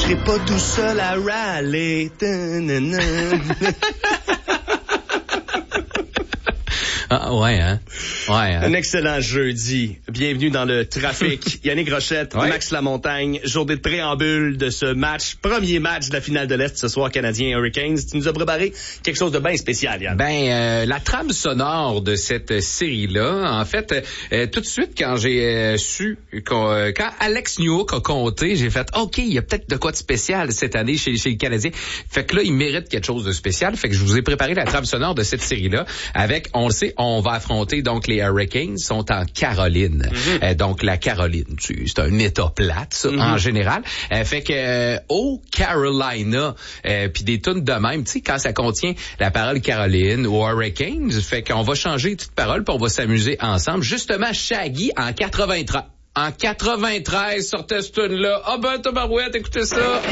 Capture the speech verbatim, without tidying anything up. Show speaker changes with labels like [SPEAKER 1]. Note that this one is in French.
[SPEAKER 1] serai pas tout seul à râler.
[SPEAKER 2] Ah, ouais, hein? Ouais, hein?
[SPEAKER 1] Un excellent jeudi. Bienvenue dans le trafic. Yannick Rochette, ouais. Max Lamontagne, journée de préambule de ce match, premier match de la finale de l'Est ce soir, Canadien Hurricanes. Tu nous as préparé quelque chose de bien spécial, Yann.
[SPEAKER 2] Ben, euh, la trame sonore de cette série-là, en fait, euh, tout de suite, quand j'ai euh, su, qu'on, euh, quand Alex Newhook a compté, j'ai fait, OK, il y a peut-être de quoi de spécial cette année chez, chez le Canadien. Fait que là, il mérite quelque chose de spécial. Fait que je vous ai préparé la trame sonore de cette série-là avec, on le sait, on va affronter donc les Hurricanes, sont en Caroline. Mm-hmm. Euh, donc la Caroline, c'est un état plate ça, mm-hmm. en général. Euh, fait que euh, au Carolina, euh, puis des tunes de même, tu sais quand ça contient la parole Caroline ou Hurricanes, fait qu'on va changer de petite parole puis on va s'amuser ensemble. Justement Shaggy en quatre-vingt-treize. En quatre-vingt-treize sortait ce tune là. Ah ben tabarouette, écoutez ça.